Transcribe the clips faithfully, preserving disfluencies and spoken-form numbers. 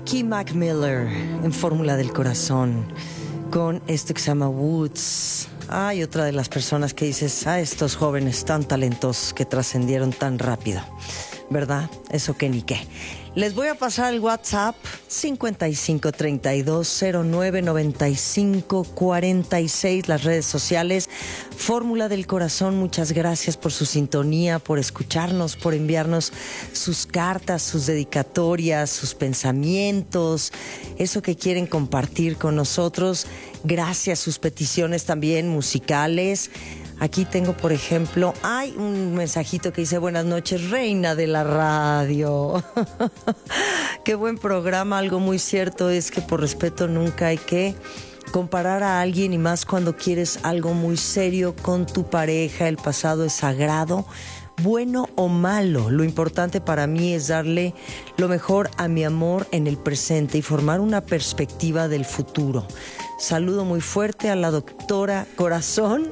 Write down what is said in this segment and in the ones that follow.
Ricky Mac Miller en Fórmula del Corazón con esto que se llama Woods. Hay otra de las personas que dices, ah, estos jóvenes tan talentosos que trascendieron tan rápido, ¿verdad? Eso que ni qué. Les voy a pasar el WhatsApp cincuenta y cinco treinta y dos cero nueve noventa y cinco cuarenta y seis, las redes sociales Fórmula del Corazón. Muchas gracias por su sintonía, por escucharnos, por enviarnos sus cartas, sus dedicatorias, sus pensamientos, eso que quieren compartir con nosotros. Gracias, sus peticiones también musicales. Aquí tengo, por ejemplo, hay un mensajito que dice: buenas noches, reina de la radio. Qué buen programa. Algo muy cierto es que por respeto nunca hay que comparar a alguien, y más cuando quieres algo muy serio con tu pareja. El pasado es sagrado, bueno o malo. Lo importante para mí es darle lo mejor a mi amor en el presente y formar una perspectiva del futuro. Saludo muy fuerte a la doctora Corazón.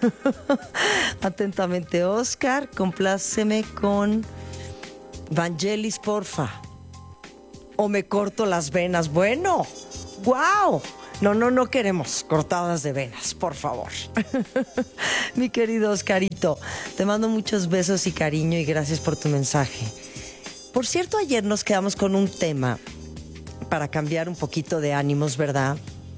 Atentamente, Oscar. Compláceme con Vangelis, porfa. O me corto las venas. Bueno, wow. No, no, no queremos cortadas de venas, por favor. Mi querido Oscarito, te mando muchos besos y cariño y gracias por tu mensaje. Por cierto, ayer nos quedamos con un tema para cambiar un poquito de ánimos, ¿verdad?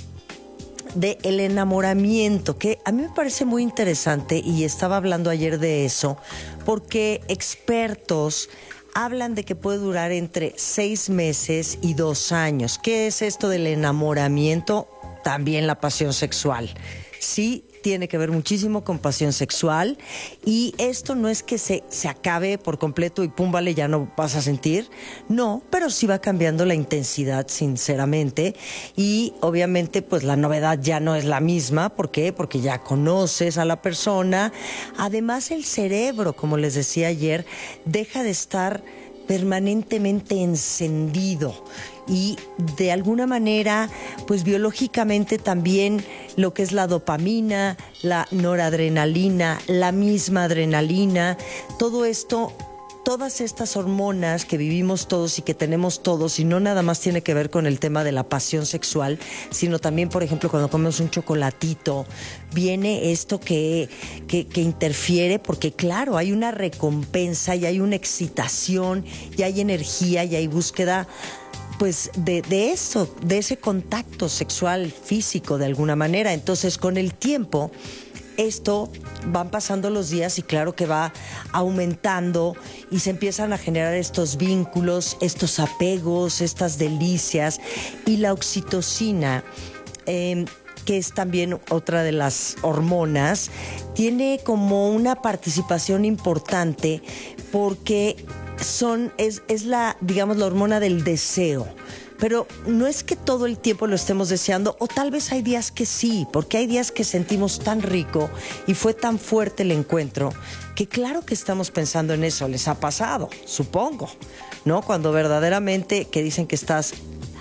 De el enamoramiento, que a mí me parece muy interesante, y estaba hablando ayer de eso, porque expertos hablan de que puede durar entre seis meses y dos años. ¿Qué es esto del enamoramiento? También la pasión sexual. Sí, tiene que ver muchísimo con pasión sexual, y esto no es que se, se acabe por completo y pum, vale, ya no vas a sentir. No, pero sí va cambiando la intensidad, sinceramente, y obviamente pues la novedad ya no es la misma. ¿Por qué? Porque ya conoces a la persona. Además, el cerebro, como les decía ayer, deja de estar permanentemente encendido, y de alguna manera, pues biológicamente también lo que es la dopamina, la noradrenalina, la misma adrenalina, todo esto, todas estas hormonas que vivimos todos y que tenemos todos, y no nada más tiene que ver con el tema de la pasión sexual, sino también, por ejemplo, cuando comemos un chocolatito, viene esto que, que, que interfiere, porque claro, hay una recompensa y hay una excitación y hay energía y hay búsqueda, pues de, de eso, de ese contacto sexual físico de alguna manera. Entonces, con el tiempo, esto van pasando los días y claro que va aumentando y se empiezan a generar estos vínculos, estos apegos, estas delicias, y la oxitocina, eh, que es también otra de las hormonas, tiene como una participación importante porque son, es, es la, digamos, la hormona del deseo. Pero no es que todo el tiempo lo estemos deseando, o tal vez hay días que sí, porque hay días que sentimos tan rico y fue tan fuerte el encuentro que claro que estamos pensando en eso. Les ha pasado, supongo, ¿no? Cuando verdaderamente que dicen que estás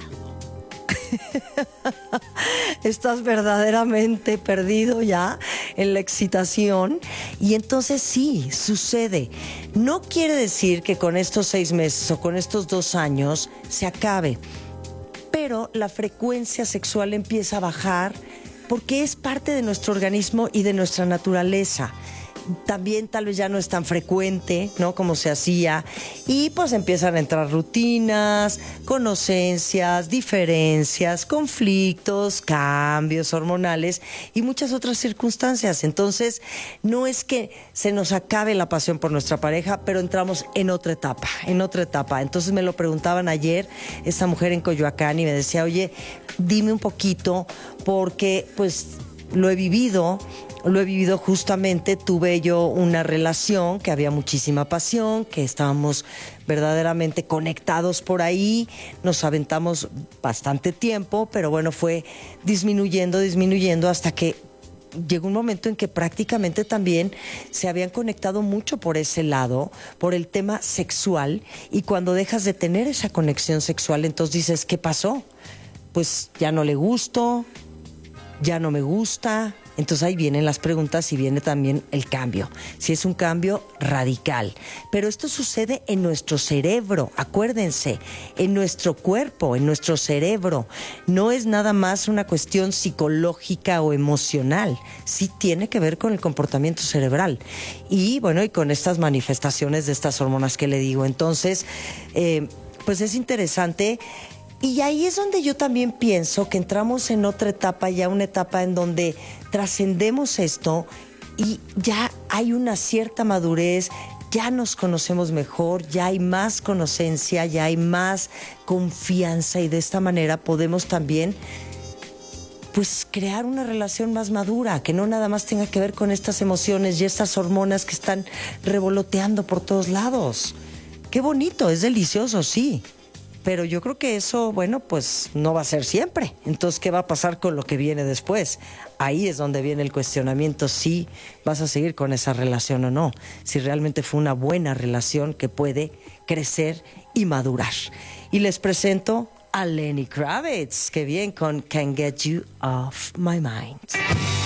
estás verdaderamente perdido ya en la excitación, y entonces sí, sucede. No quiere decir que con estos seis meses o con estos dos años se acabe, pero la frecuencia sexual empieza a bajar porque es parte de nuestro organismo y de nuestra naturaleza. También tal vez ya no es tan frecuente, ¿no?, como se hacía, y pues empiezan a entrar rutinas, conocencias, diferencias, conflictos, cambios hormonales y muchas otras circunstancias. Entonces, no es que se nos acabe la pasión por nuestra pareja, pero entramos en otra etapa, en otra etapa. Entonces me lo preguntaban ayer esta mujer en Coyoacán y me decía: oye, dime un poquito, porque pues lo he vivido, lo he vivido justamente. Tuve yo una relación que había muchísima pasión, que estábamos verdaderamente conectados por ahí, nos aventamos bastante tiempo, pero bueno, fue disminuyendo, disminuyendo hasta que llegó un momento en que prácticamente también se habían conectado mucho por ese lado, por el tema sexual, y cuando dejas de tener esa conexión sexual, entonces dices, ¿qué pasó? Pues ya no le gusto, ya no me gusta, Entonces ahí vienen las preguntas y viene también el cambio. Si es un cambio radical. Pero esto sucede en nuestro cerebro, acuérdense, en nuestro cuerpo, en nuestro cerebro. No es nada más una cuestión psicológica o emocional. Sí tiene que ver con el comportamiento cerebral. Y bueno, y con estas manifestaciones de estas hormonas que le digo. Entonces, eh, pues es interesante. Y ahí es donde yo también pienso que entramos en otra etapa, ya una etapa en donde trascendemos esto y ya hay una cierta madurez, ya nos conocemos mejor, ya hay más conocencia, ya hay más confianza y de esta manera podemos también pues crear una relación más madura, que no nada más tenga que ver con estas emociones y estas hormonas que están revoloteando por todos lados. Qué bonito, es delicioso, sí. Pero yo creo que eso, bueno, pues no va a ser siempre. Entonces, ¿qué va a pasar con lo que viene después? Ahí es donde viene el cuestionamiento, si vas a seguir con esa relación o no. Si realmente fue una buena relación que puede crecer y madurar. Y les presento a Lenny Kravitz. Qué bien con Can't Get You Off My Mind.